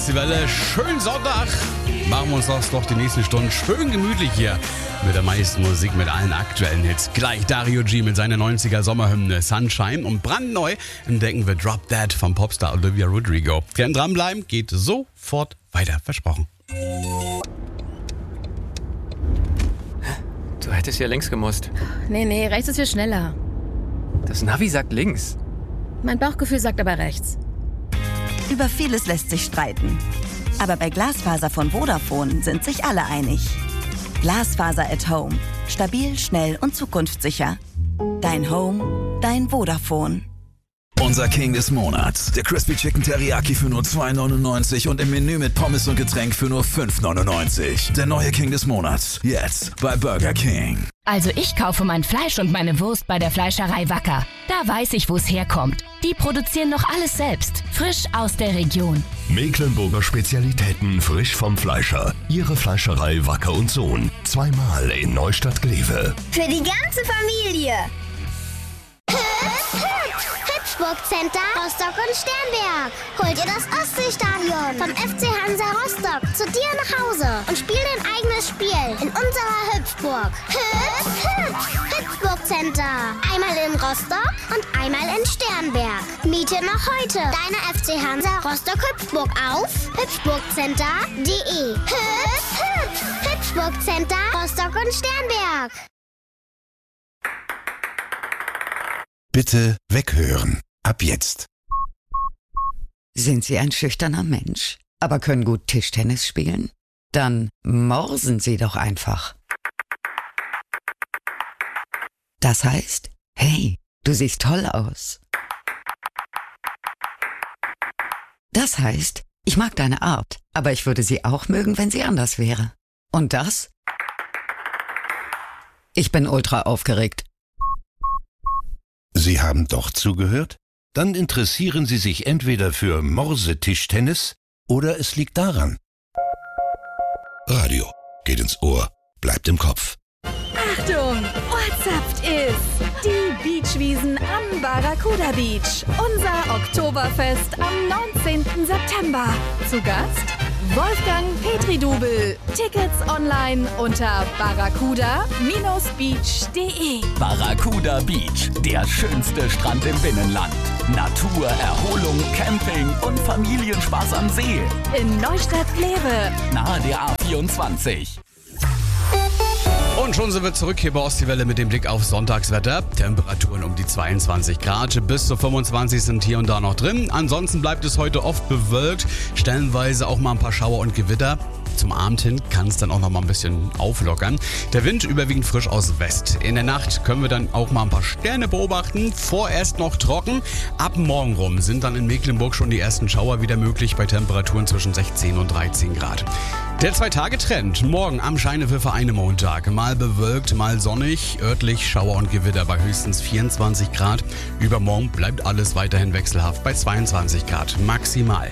Ostseewelle. Schönen Sonntag. Machen wir uns das doch die nächsten Stunden schön gemütlich hier mit der meisten Musik, mit allen aktuellen Hits. Gleich Dario G mit seiner 90er Sommerhymne Sunshine und brandneu entdecken wir Drop Dead vom Popstar Olivia Rodrigo. Gern dranbleiben, geht sofort weiter, versprochen. Du hättest ja links gemusst. Nee, rechts ist viel schneller. Das Navi sagt links. Mein Bauchgefühl sagt aber rechts. Über vieles lässt sich streiten. Aber bei Glasfaser von Vodafone sind sich alle einig. Glasfaser at Home. Stabil, schnell und zukunftssicher. Dein Home, dein Vodafone. Unser King des Monats. Der Crispy Chicken Teriyaki für nur $2,99 und im Menü mit Pommes und Getränk für nur $5,99. Der neue King des Monats. Jetzt bei Burger King. Also ich kaufe mein Fleisch und meine Wurst bei der Fleischerei Wacker. Da weiß ich, wo es herkommt. Die produzieren noch alles selbst. Frisch aus der Region. Mecklenburger Spezialitäten frisch vom Fleischer. Ihre Fleischerei Wacker und Sohn. Zweimal in Neustadt-Glewe. Für die ganze Familie. Hüpfburg Center, Rostock und Sternberg. Holt ihr das Ostseestadion vom FC Hansa Rostock zu dir nach Hause und spiel dein eigenes Spiel in unserer Hüpfburg. Hüpfburg Center. Einmal in Rostock und einmal in Sternberg. Miete noch heute deine FC Hansa Rostock Hüpfburg auf hüpfburgcenter.de. Hüpfburg Center, Rostock und Sternberg. Bitte weghören. Ab jetzt. Sind Sie ein schüchterner Mensch, aber können gut Tischtennis spielen? Dann morsen Sie doch einfach. Das heißt, hey, du siehst toll aus. Das heißt, ich mag deine Art, aber ich würde sie auch mögen, wenn sie anders wäre. Und das? Ich bin ultra aufgeregt. Sie haben doch zugehört? Dann interessieren Sie sich entweder für Morsetischtennis oder es liegt daran. Radio geht ins Ohr, bleibt im Kopf. Achtung, Ohrzapft ist die Beachwiesen am Barracuda Beach. Unser Oktoberfest am 19. September. Zu Gast Wolfgang Petri-Dubel. Tickets online unter barracuda-beach.de. Barracuda Beach, der schönste Strand im Binnenland. Natur, Erholung, Camping und Familienspaß am See. In Neustadt-Glewe. Nahe der A24. Und schon sind wir zurück hier bei Ostseewelle mit dem Blick auf Sonntagswetter. Temperaturen um die 22 Grad, bis zu 25 sind hier und da noch drin. Ansonsten bleibt es heute oft bewölkt, stellenweise auch mal ein paar Schauer und Gewitter. Zum Abend hin kann es dann auch noch mal ein bisschen auflockern. Der Wind überwiegend frisch aus West. In der Nacht können wir dann auch mal ein paar Sterne beobachten. Vorerst noch trocken. Ab morgen rum sind dann in Mecklenburg schon die ersten Schauer wieder möglich bei Temperaturen zwischen 16 und 13 Grad. Der 2-Tage-Trend. Morgen am Scheinefel für einen Montag. Mal bewölkt, mal sonnig. Örtlich Schauer und Gewitter bei höchstens 24 Grad. Übermorgen bleibt alles weiterhin wechselhaft bei 22 Grad maximal.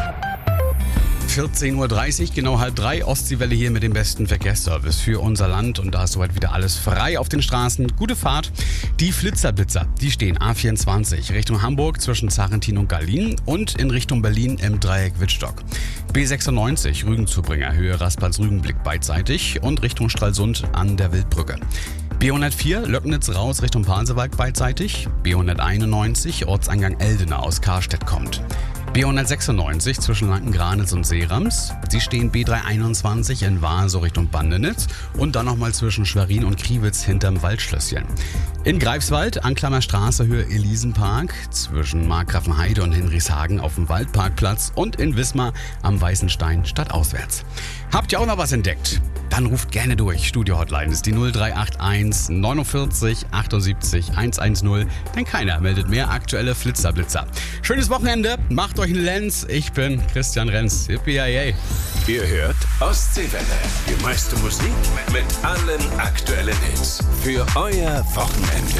14.30 Uhr, genau 2:30, Ostseewelle hier mit dem besten Verkehrsservice für unser Land. Und da ist soweit wieder alles frei auf den Straßen. Gute Fahrt. Die Flitzer-Blitzer, die stehen A24 Richtung Hamburg zwischen Zarentin und Gallien und in Richtung Berlin im Dreieck Wittstock. B96 Rügenzubringer, Höhe Rasplatz-Rügenblick beidseitig und Richtung Stralsund an der Wildbrücke. B104 Löcknitz raus Richtung Pasewalk beidseitig. B191 Ortseingang Eldena aus Karstedt kommt. B196 zwischen Lanken-Granitz und Seerams. Sie stehen B321 in Waso Richtung Bandenitz und dann nochmal zwischen Schwerin und Kriwitz hinterm Waldschlösschen. In Greifswald, Anklammer Straße, Höhe Elisenpark, zwischen Markgrafenheide und Hinrichshagen auf dem Waldparkplatz und in Wismar am Weißenstein stadtauswärts. Habt ihr auch noch was entdeckt? Dann ruft gerne durch. Studio-Hotline ist die 0381 49 78 110, denn keiner meldet mehr aktuelle Flitzerblitzer. Schönes Wochenende, macht euch einen Lenz. Ich bin Christian Renz. Yippie-yay. Ihr hört Ostseewelle. Die meiste Musik mit allen aktuellen Hits. Für euer Wochenende.